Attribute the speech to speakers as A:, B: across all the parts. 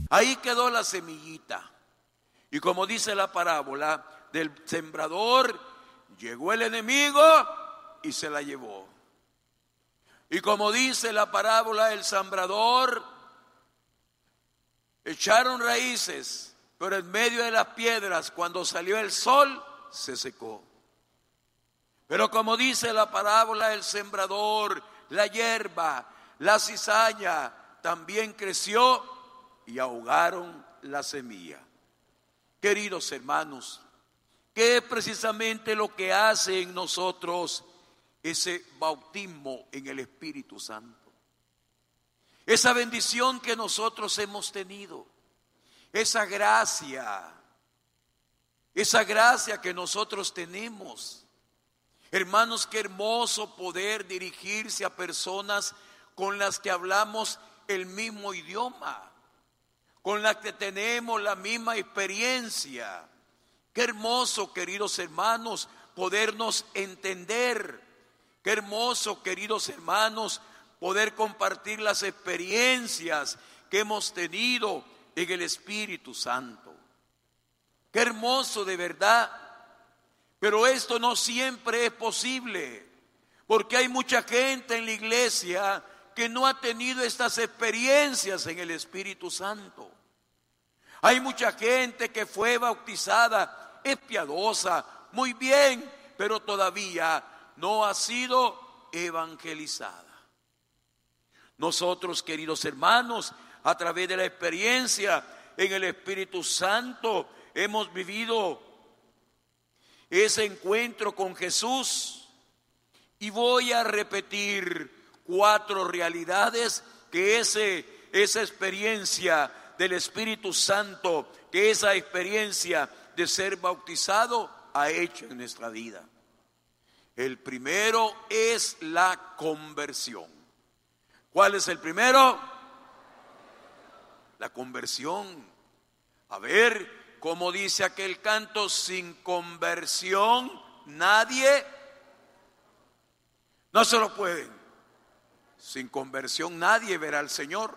A: Ahí quedó la semillita. Y como dice la parábola del sembrador, llegó el enemigo y se la llevó. Y como dice la parábola del sembrador, echaron raíces, pero en medio de las piedras, cuando salió el sol, se secó. Pero como dice la parábola del sembrador, la hierba, la cizaña también creció y ahogaron la semilla. Queridos hermanos, ¿qué es precisamente lo que hace en nosotros ese bautismo en el Espíritu Santo? Esa bendición que nosotros hemos tenido, esa gracia que nosotros tenemos. Hermanos, qué hermoso poder dirigirse a personas con las que hablamos el mismo idioma, con las que tenemos la misma experiencia. Qué hermoso, queridos hermanos, podernos entender. Qué hermoso, queridos hermanos, poder compartir las experiencias que hemos tenido en el Espíritu Santo. Qué hermoso de verdad. Pero esto no siempre es posible, porque hay mucha gente en la iglesia que no ha tenido estas experiencias en el Espíritu Santo. Hay mucha gente que fue bautizada, es piadosa, muy bien, pero todavía no ha sido evangelizada. Nosotros, queridos hermanos, a través de la experiencia en el Espíritu Santo, hemos vivido ese encuentro con Jesús. Y voy a repetir 4 realidades que esa experiencia del Espíritu Santo, que esa experiencia de ser bautizado ha hecho en nuestra vida. El primero es la conversión. ¿Cuál es el primero? La conversión. A ver, como dice aquel canto, sin conversión nadie, no se lo pueden. Sin conversión nadie verá al Señor.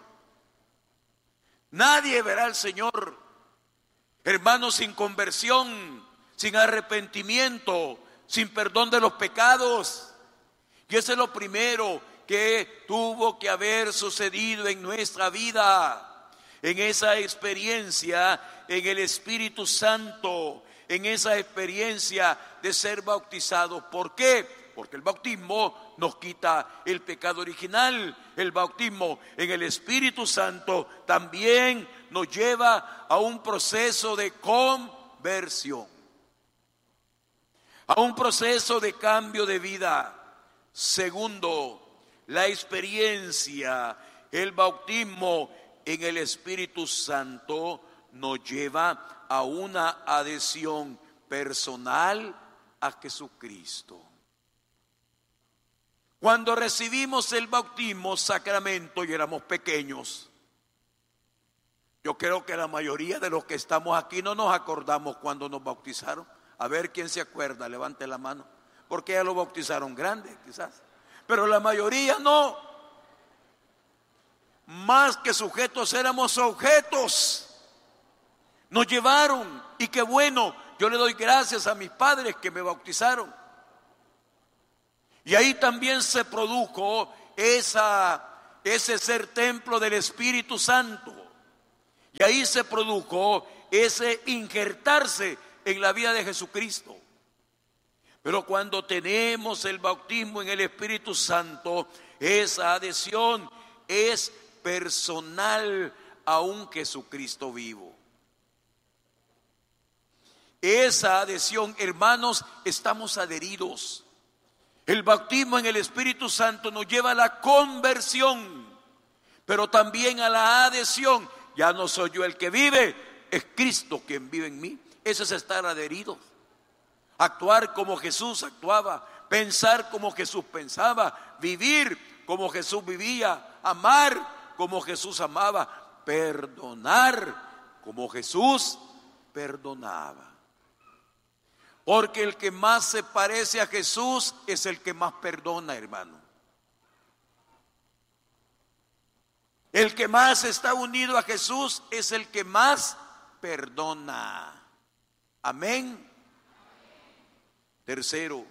A: Nadie verá al Señor. Hermanos, sin conversión, sin arrepentimiento, sin perdón de los pecados. Y eso es lo primero que tuvo que haber sucedido en nuestra vida, en esa experiencia en el Espíritu Santo, en esa experiencia de ser bautizados. ¿Por qué? Porque el bautismo nos quita el pecado original. El bautismo en el Espíritu Santo también nos lleva a un proceso de conversión, a un proceso de cambio de vida. Segundo, la experiencia, el bautismo en el Espíritu Santo nos lleva a una adhesión personal a Jesucristo. Cuando recibimos el bautismo sacramento y éramos pequeños, yo creo que la mayoría de los que estamos aquí no nos acordamos cuando nos bautizaron. A ver quién se acuerda, levante la mano, porque ya lo bautizaron grande quizás, pero la mayoría no. Más que sujetos éramos objetos. Nos llevaron, y qué bueno, yo le doy gracias a mis padres que me bautizaron. Y ahí también se produjo ese ser templo del Espíritu Santo. Y ahí se produjo ese injertarse en la vida de Jesucristo. Pero cuando tenemos el bautismo en el Espíritu Santo, esa adhesión es personal a un Jesucristo vivo. Esa adhesión, hermanos, estamos adheridos. El bautismo en el Espíritu Santo nos lleva a la conversión, pero también a la adhesión. Ya no soy yo el que vive, es Cristo quien vive en mí. Eso es estar adherido. Actuar como Jesús actuaba, pensar como Jesús pensaba, vivir como Jesús vivía, amar como Jesús amaba, perdonar como Jesús perdonaba. Porque el que más se parece a Jesús es el que más perdona, hermano. El que más está unido a Jesús es el que más perdona. Amén. Tercero,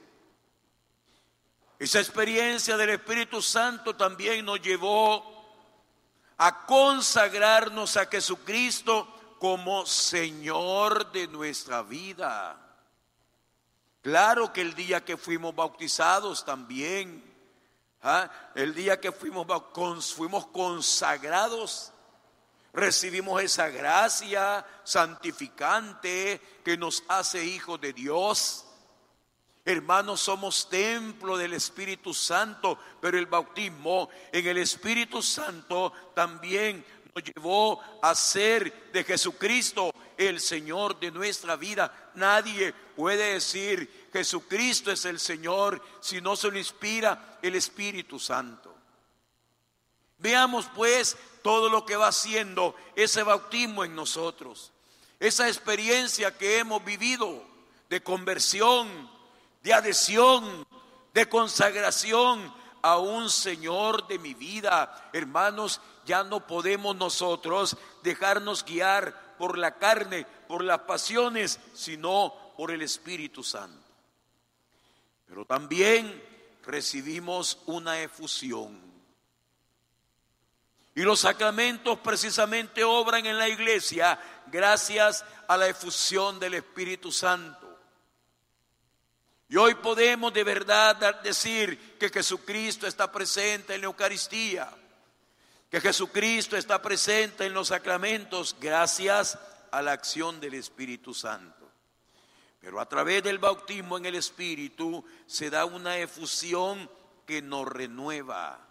A: esa experiencia del Espíritu Santo también nos llevó a consagrarnos a Jesucristo como Señor de nuestra vida. Claro que el día que fuimos bautizados también, el día que fuimos consagrados, recibimos esa gracia santificante que nos hace hijos de Dios. Hermanos, somos templo del Espíritu Santo, pero el bautismo en el Espíritu Santo también nos llevó a ser de Jesucristo el Señor de nuestra vida. Nadie puede decir Jesucristo es el Señor si no se lo inspira el Espíritu Santo. Veamos pues todo lo que va haciendo ese bautismo en nosotros, esa experiencia que hemos vivido de conversión, de adhesión, de consagración a un Señor de mi vida. Hermanos, ya no podemos nosotros dejarnos guiar por la carne, por las pasiones, sino por el Espíritu Santo. Pero también recibimos una efusión. Y los sacramentos precisamente obran en la iglesia gracias a la efusión del Espíritu Santo. Y hoy podemos de verdad decir que Jesucristo está presente en la Eucaristía, que Jesucristo está presente en los sacramentos gracias a la acción del Espíritu Santo. Pero a través del bautismo en el Espíritu se da una efusión que nos renueva.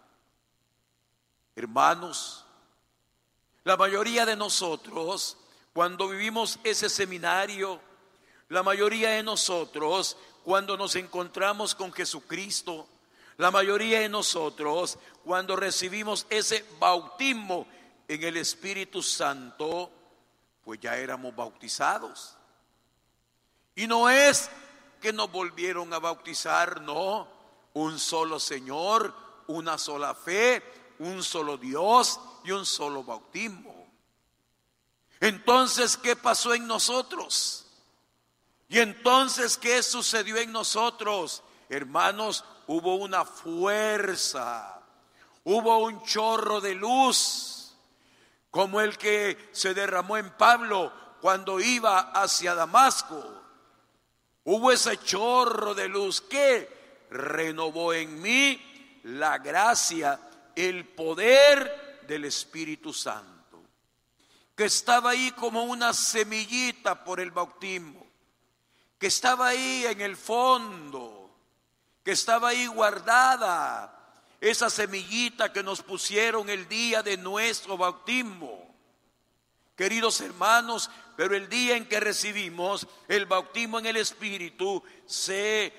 A: Hermanos, la mayoría de nosotros, cuando vivimos ese seminario, la mayoría de nosotros, cuando nos encontramos con Jesucristo, la mayoría de nosotros, cuando recibimos ese bautismo en el Espíritu Santo, pues ya éramos bautizados. Y no es que nos volvieron a bautizar, no, un solo Señor, una sola fe, un solo Dios y un solo bautismo. Entonces, ¿qué pasó en nosotros? Y entonces, ¿qué sucedió en nosotros? Hermanos, hubo una fuerza, hubo un chorro de luz, como el que se derramó en Pablo cuando iba hacia Damasco. Hubo ese chorro de luz que renovó en mí la gracia, el poder del Espíritu Santo, que estaba ahí como una semillita por el bautismo, que estaba ahí en el fondo, que estaba ahí guardada, esa semillita que nos pusieron el día de nuestro bautismo. Queridos hermanos, pero el día en que recibimos el bautismo en el Espíritu se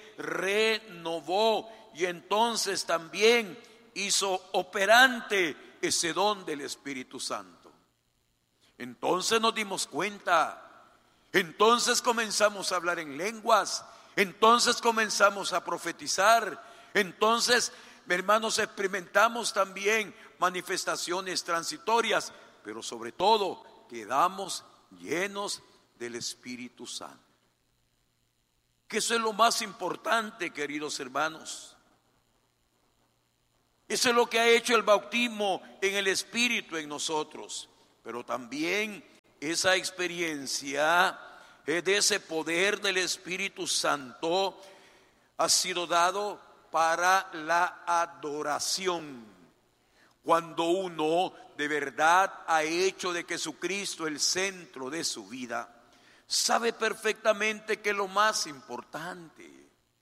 A: renovó y entonces también hizo operante ese don del Espíritu Santo. Entonces nos dimos cuenta, entonces comenzamos a hablar en lenguas, entonces comenzamos a profetizar, entonces, hermanos, experimentamos también manifestaciones transitorias, pero sobre todo quedamos llenos del Espíritu Santo. Que eso es lo más importante, queridos hermanos. Eso es lo que ha hecho el bautismo en el Espíritu en nosotros. Pero también esa experiencia de ese poder del Espíritu Santo ha sido dado para la adoración. Cuando uno de verdad ha hecho de Jesucristo el centro de su vida, sabe perfectamente que es lo más importante.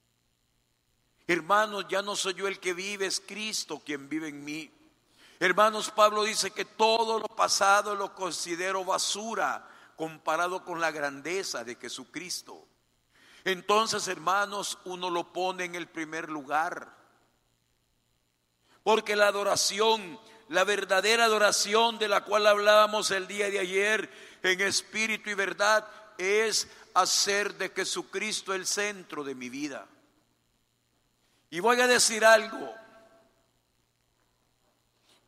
A: Hermanos, ya no soy yo el que vive, es Cristo quien vive en mí. Hermanos, Pablo dice que todo lo pasado lo considero basura comparado con la grandeza de Jesucristo. Entonces, hermanos, uno lo pone en el primer lugar. Porque la adoración, la verdadera adoración de la cual hablábamos el día de ayer en espíritu y verdad, es hacer de Jesucristo el centro de mi vida. Y voy a decir algo.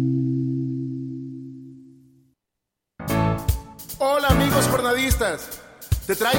B: Hola amigos jornadistas, te traigo